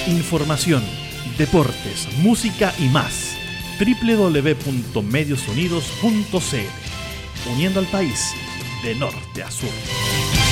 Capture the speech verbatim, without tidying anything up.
información, deportes, música y más. doble u doble u doble u punto medios unidos punto c l, uniendo al país de norte a sur.